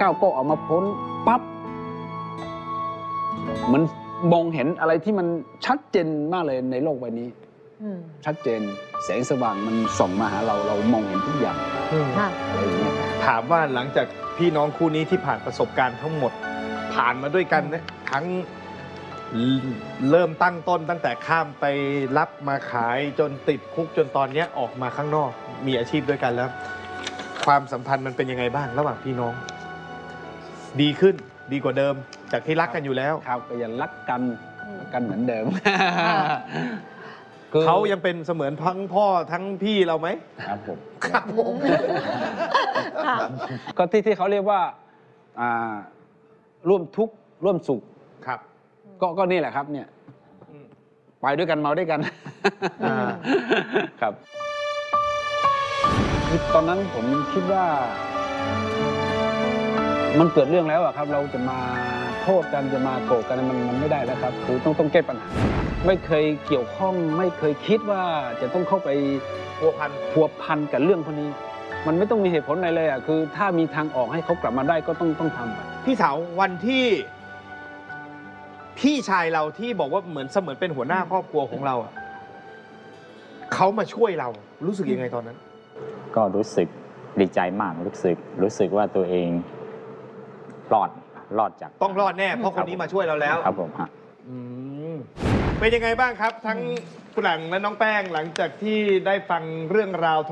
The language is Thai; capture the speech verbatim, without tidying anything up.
ก้าวก็ออกมาพ้นปั๊บเหมือนมองเห็นอะไรที่มันชัดเจนมากเลยในโลกใบนี้ชัดเจนแสงสว่างมันส่องมาหาเราเรามองเห็นทุกอย่างอะไรอย่างเงี้ยถามว่าหลังจากพี่น้องคู่นี้ที่ผ่านประสบการณ์ทั้งหมดผ่านมาด้วยกันเนี่ยทั้งเริ่มตั้งต้นตั้งแต่ข้ามไปรับมาขายจนติดคุกจนตอนนี้ออกมาข้างนอกมีอาชีพด้วยกันแล้วความสัมพันธ์มันเป็นยังไงบ้างระหว่างพี่น้องดีขึ้นดีกว่าเดิมจากที่รักกันอยู่แล้วครับก็ยังรักกันรักกันเหมือนเดิมเขายังเป็นเสมือนทั้งพ่อทั้งพี่เราไหมครับผมครับผมก็ที่ที่เขาเรียกว่าร่วมทุกข์ร่วมสุขครับก็ก็นี่แหละครับเนี่ยไปด้วยกันเมาด้วยกันครับคือตอนนั้นผมคิดว่ามันเกิดเรื่องแล้วอะครับเราจะมาโทษกันจะมาโกรธกันมันมันไม่ได้แล้วครับคือต้องต้องแก้ปัญหาไม่เคยเกี่ยวข้องไม่เคยคิดว่าจะต้องเข้าไปพัวพันพัวพันกับเรื่องพวกนี้มันไม่ต้องมีเหตุผลอะไรเลยอ่ะคือถ้ามีทางออกให้เขากลับมาได้ก็ต้องต้องทำไปพี่สาววันที่พี่ชายเราที่บอกว่าเหมือนเสมือนเป็นหัวหน้าครอบครัวของเราอ่ะเขามาช่วยเรารู้สึกยังไงตอนนั้นก็รู้สึกดีใจมากรู้สึกรู้สึกว่าตัวเองรอดรอดจากต้องรอดแน่เพราะคนนี้มาช่วยเราแล้วครับผมฮะเป็นยังไงบ้างครับทั้งคุณหลังและน้องแป้งหลังจากที่ได้ฟังเรื่องราว